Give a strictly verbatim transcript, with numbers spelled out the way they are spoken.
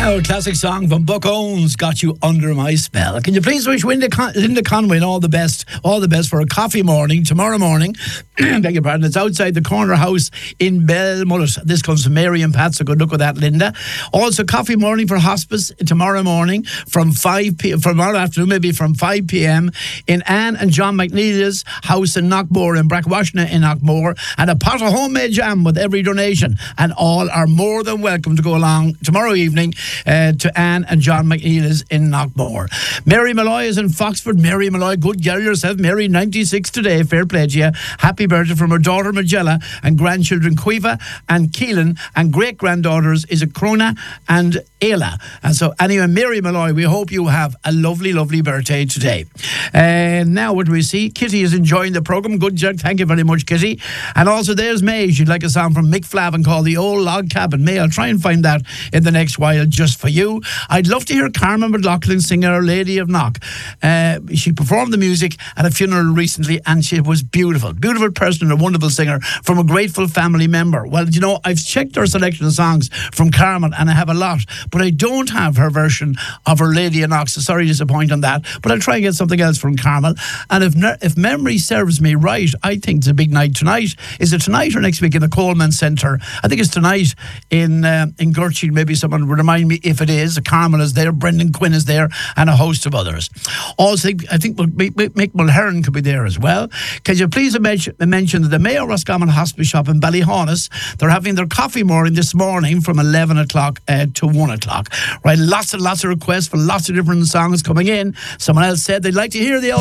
Now, classic song from Buck Owens, Got You Under My Spell. Can you please wish Linda, Con- Linda Conway all the best, all the best for a coffee morning tomorrow morning. Beg your pardon. It's outside the corner house in Belmullet. This comes from Mary and Pat, so good luck with that, Linda. Also, coffee morning for hospice tomorrow morning from five p.m. from tomorrow afternoon, maybe from five p.m. in Anne and John McNeil's house in Knockmore, in Brackwashna in Knockmore, and a pot of homemade jam with every donation. And all are more than welcome to go along tomorrow evening uh, to Anne and John McNeil's in Knockmore. Mary Malloy is in Foxford. Mary Malloy, good girl yourself. Mary, ninety-six today. Fair play to you. Happy birthday from her daughter Magella and grandchildren Quiva and Keelan, and great granddaughters is a Crona and Ayla. And so anyway, Mary Malloy, we hope you have a lovely, lovely birthday today. And uh, now what do we see? Kitty is enjoying the programme. Good job. Thank you very much, Kitty. And also there's May. She'd like a song from Mick Flavin called The Old Log Cabin. May, I'll try and find that in the next while just for you. I'd love to hear Carmen McLaughlin sing Our Lady of Knock. Uh, she performed the music at a funeral recently and she was beautiful. Beautiful person and a wonderful singer from a grateful family member. Well, you know, I've checked her selection of songs from Carmen and I have a lot, but I don't have her version of Our Lady of Knock, so sorry to disappoint on that, but I'll try and get something else from Carmel. And if ne- if memory serves me right, I think it's a big night tonight. Is it tonight or next week in the Coleman Centre? I think it's tonight in uh, in Gertrude. Maybe someone would remind me if it is. Carmel is there, Brendan Quinn is there, and a host of others. Also, I think Mick Mulherron could be there as well. Can you please mention, mention that the Mayo Roscommon Hospice Shop in Ballyhaunis, they're having their coffee morning this morning from eleven o'clock uh, to one o'clock. Right, lots and lots of requests for lots of different songs coming in. Someone else said they'd like to hear the old